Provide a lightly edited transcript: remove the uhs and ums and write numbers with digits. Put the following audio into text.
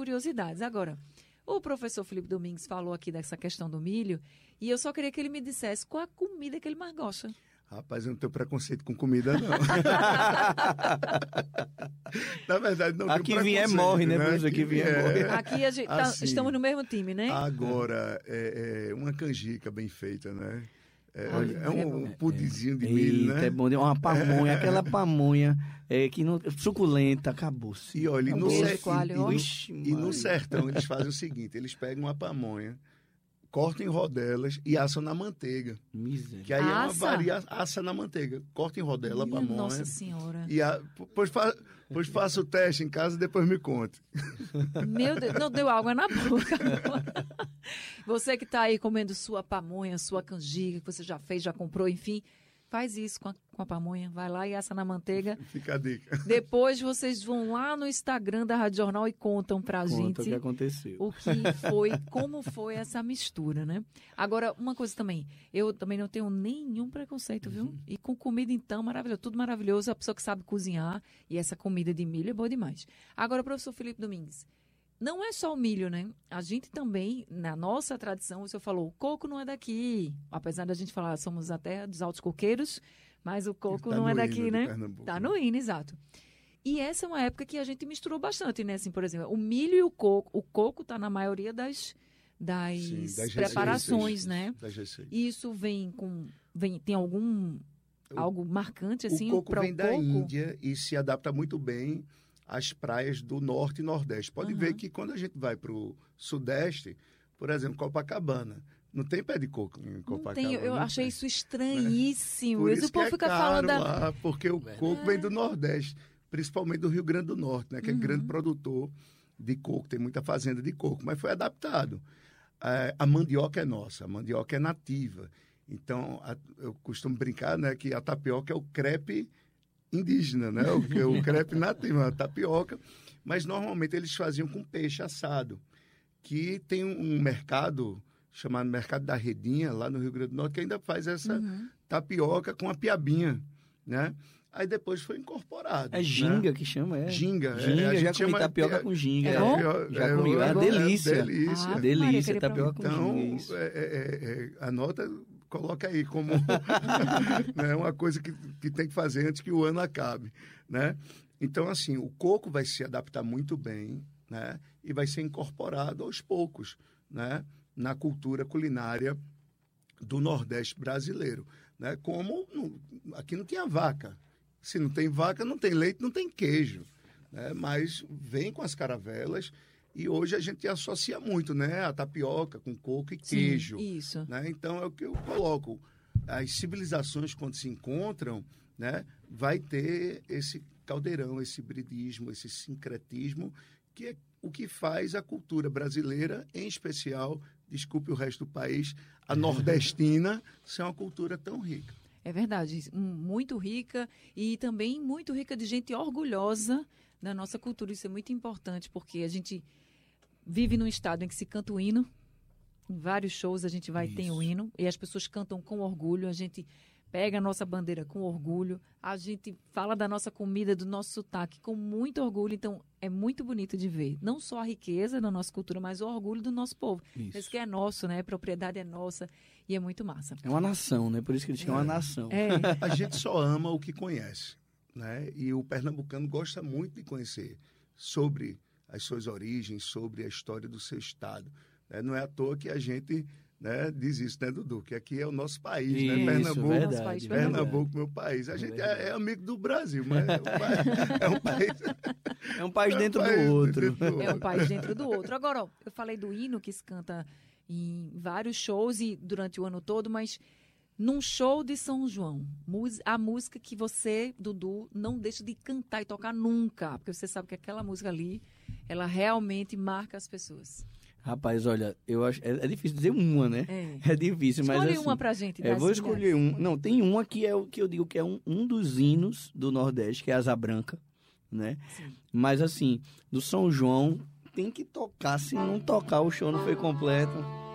curiosidades. Agora, o professor Felipe Domingues falou aqui dessa questão do milho e eu só queria que ele me dissesse qual a comida que ele mais gosta. Rapaz, eu não tenho preconceito com comida, não. Na verdade, não aqui tenho vier morre, né, professor? Aqui vier morre. Aqui a gente assim, estamos no mesmo time, né? Agora, uma canjica bem feita, né? Olha, um pudizinho de milho, né? É bom, uma pamonha, aquela pamonha que não, suculenta, acabou-se. E olha, no Ixi, sertão eles fazem o seguinte, eles pegam uma pamonha, cortam em rodelas e assam na manteiga. Miséria. Que aí é uma variação, assa na manteiga. Corta em rodela a pamonha. Nossa Senhora. E pois faça o teste em casa e depois me conte. Meu Deus, não deu água na boca agora. Você que está aí comendo sua pamonha, sua canjica, que você já fez, já comprou, enfim, faz isso com a pamonha. Vai lá e assa na manteiga. Fica a dica. Depois vocês vão lá no Instagram da Rádio Jornal e contam pra gente o que aconteceu. O que foi, como foi essa mistura, né? Agora, uma coisa também, eu também não tenho nenhum preconceito, viu? E com comida, então, maravilhoso, tudo maravilhoso, a pessoa que sabe cozinhar, e essa comida de milho é boa demais. Agora, professor Felipe Domingues, não é só o milho, né? A gente também, na nossa tradição, o senhor falou, o coco não é daqui. Apesar da gente falar, somos a terra dos altos coqueiros, mas o coco não é daqui, né? Tá no hino, exato. E essa é uma época que a gente misturou bastante, né? Assim, por exemplo, o milho e o coco está na maioria das preparações, né? Das receitas. E isso tem algo marcante, assim? O coco vem da Índia e se adapta muito bem às praias do norte e nordeste. Pode ver que quando a gente vai para o sudeste, por exemplo, Copacabana, não tem pé de coco em Copacabana. Eu achei isso estranhíssimo. Por isso o povo que fica caro falando lá, porque o coco vem do Nordeste, principalmente do Rio Grande do Norte, né, que é grande produtor de coco, tem muita fazenda de coco, mas foi adaptado. A mandioca é nossa, a mandioca é nativa. Então, eu costumo brincar, né, que a tapioca é o crepe indígena, né, o crepe nativo, a tapioca, mas normalmente eles faziam com peixe assado, que tem um mercado chamado Mercado da Redinha, lá no Rio Grande do Norte, que ainda faz essa tapioca com a piabinha, né? Aí depois foi incorporado. É ginga, né? que chama, é? Ginga. Ginga, já comi tapioca com ginga. É bom? Já comi, é uma delícia. Delícia. Delícia, tapioca com então, ginga. anota, coloca aí como né, uma coisa que tem que fazer antes que o ano acabe, né? Então, assim, o coco vai se adaptar muito bem, né? E vai ser incorporado aos poucos, né? Na cultura culinária do Nordeste brasileiro, né? Como aqui não tinha vaca. Se não tem vaca, não tem leite, não tem queijo, né? Mas vem com as caravelas e hoje a gente associa muito, né? A tapioca com coco e queijo. Sim, isso. Né? Então é o que eu coloco. As civilizações, quando se encontram, né? Vai ter esse caldeirão, esse hibridismo, esse sincretismo, que é o que faz a cultura brasileira, em especial, desculpe o resto do país, a nordestina, ser uma cultura tão rica. É verdade, muito rica e também muito rica de gente orgulhosa da nossa cultura. Isso é muito importante, porque a gente vive num estado em que se canta o hino. Em vários shows a gente tem o hino e as pessoas cantam com orgulho, a gente pega a nossa bandeira com orgulho, a gente fala da nossa comida, do nosso sotaque com muito orgulho, então é muito bonito de ver. Não só a riqueza da nossa cultura, mas o orgulho do nosso povo. Isso que é nosso, né? A propriedade é nossa e é muito massa. É uma nação, né? Por isso que eles chamam uma nação. A gente só ama o que conhece, né? E o pernambucano gosta muito de conhecer sobre as suas origens, sobre a história do seu estado. Não é à toa que a gente... né, diz isso, né, Dudu? Que aqui é o nosso país, isso, né? Pernambuco, verdade, Pernambuco, meu país. A gente é amigo do Brasil, mas é um país... É um país dentro do outro. É um país dentro do outro. Agora, ó, eu falei do hino que se canta em vários shows e durante o ano todo, mas num show de São João, a música que você, Dudu, não deixa de cantar e tocar nunca, porque você sabe que aquela música ali, ela realmente marca as pessoas. Rapaz, olha, eu acho é difícil dizer uma, né? É difícil, mas escolhe assim, uma pra gente. Vou escolher um. Não, tem uma que é o que eu digo que é um dos hinos do Nordeste, que é a Asa Branca, né? Sim. Mas assim, do São João tem que tocar, se não tocar o show não foi completo.